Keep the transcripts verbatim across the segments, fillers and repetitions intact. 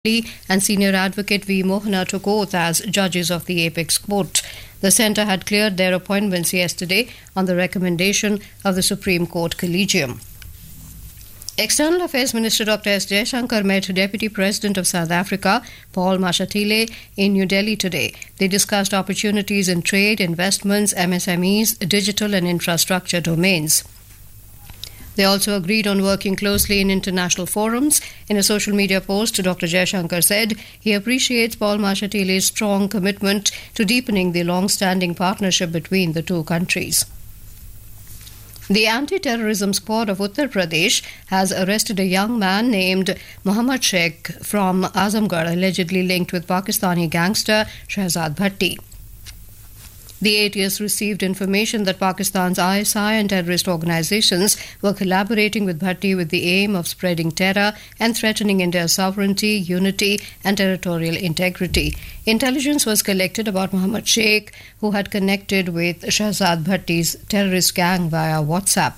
and senior advocate V. Mohana took oath as judges of the Apex Court. The centre had cleared their appointments yesterday on the recommendation of the Supreme Court Collegium. External Affairs Minister Doctor S. Jaishankar met Deputy President of South Africa, Paul Mashatile, in New Delhi today. They discussed opportunities in trade, investments, M S M Es, digital and infrastructure domains. They also agreed on working closely in international forums. In a social media post, Doctor Jaishankar said he appreciates Paul Mashatile's strong commitment to deepening the long-standing partnership between the two countries. The anti-terrorism squad of Uttar Pradesh has arrested a young man named Mohammad Sheikh from Azamgarh, allegedly linked with Pakistani gangster Shahzad Bhatti. The A T S received information that Pakistan's I S I and terrorist organizations were collaborating with Bhatti with the aim of spreading terror and threatening India's sovereignty, unity and territorial integrity. Intelligence was collected about Mohammad Sheikh, who had connected with Shahzad Bhatti's terrorist gang via WhatsApp.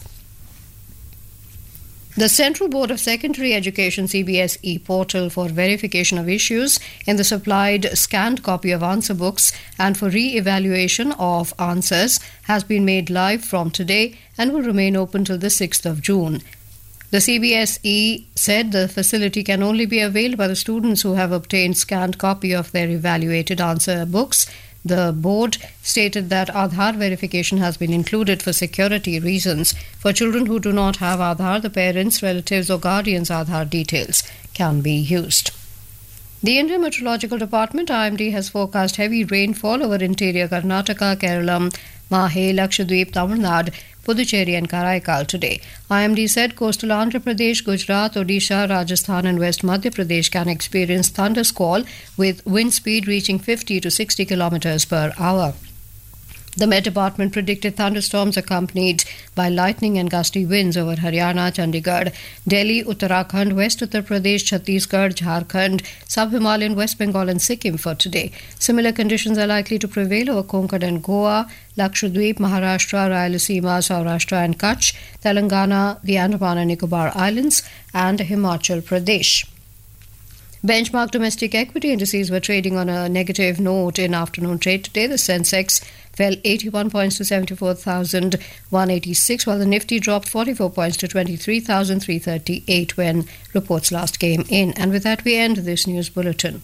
The Central Board of Secondary Education C B S E portal for verification of issues in the supplied scanned copy of answer books and for re-evaluation of answers has been made live from today and will remain open till the sixth of June. The C B S E said the facility can only be availed by the students who have obtained scanned copy of their evaluated answer books. The board stated that Aadhaar verification has been included for security reasons. For children who do not have Aadhaar, the parents, relatives or guardians' Aadhaar details can be used. The Indian Meteorological Department I M D has forecast heavy rainfall over interior Karnataka, Kerala, Mahe, Lakshadweep, Tamil Nadu, Puducherry and Karaikal today. I M D said coastal Andhra Pradesh, Gujarat, Odisha, Rajasthan and West Madhya Pradesh can experience thunder squall with wind speed reaching fifty to sixty kilometers per hour. The Met Department predicted thunderstorms accompanied by lightning and gusty winds over Haryana, Chandigarh, Delhi, Uttarakhand, West Uttar Pradesh, Chhattisgarh, Jharkhand, Sub-Himalayan, West Bengal and Sikkim for today. Similar conditions are likely to prevail over Konkan and Goa, Lakshadweep, Maharashtra, Rayalaseema, Saurashtra and Kutch, Telangana, the Andaman and Nicobar Islands and Himachal Pradesh. Benchmark domestic equity indices were trading on a negative note in afternoon trade today. The Sensex fell eighty-one points to seventy-four thousand one hundred eighty-six, while the Nifty dropped forty-four points to twenty-three thousand three hundred thirty-eight when reports last came in. And with that, we end this news bulletin.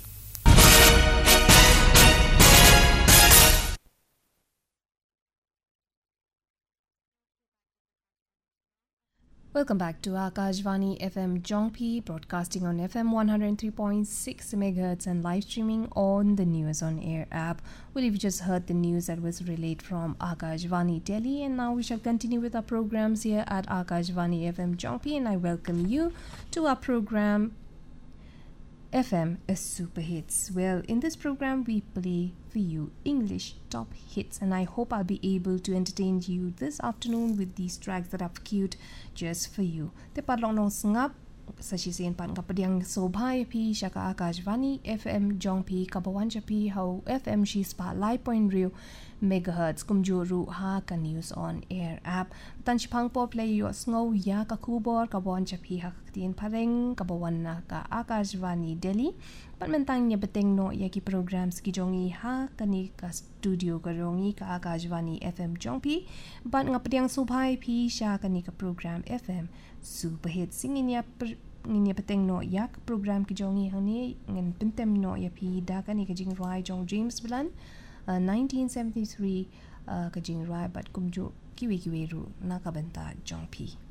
Welcome back to Akashvani F M Jongpi, broadcasting on F M one oh three point six megahertz and live streaming on the News on Air app. Well, you've just heard the news that was relayed from Akashvani Delhi, and now we shall continue with our programs here at Akashvani F M Jongpi, and I welcome you to our program F M Super Hits. Well, in this program we play for you English top hits, and I hope I'll be able to entertain you this afternoon with these tracks that I've queued just for you. Te parlong nong sngap sa sisiyan pan kapadiang sobhay pi shaka Akashvani F M Jongpi kabawan pi ho F M shi spotlight point rio megahertz kumjuru ha ka News on Air app tan chipang po play yo sngo ya ka kubor kabawan pi ha tin pareng kabawan na ka Akashvani Delhi panmentang niya beteng no ya ki programs ki jongi ha kani ka studio ka rongi ka Akashvani F M Jongpi ban nga padiang subhay pi sha kani ka program F M Super Hit singin ya nginya peteng no yak program ki jongi hani ngen pentem no ya pi da kani ka jing rai jong James Blunt uh, nineteen seventy-three uh, ka jing rai bat kumju kiwi kiwi ru nakabenta Jongpi.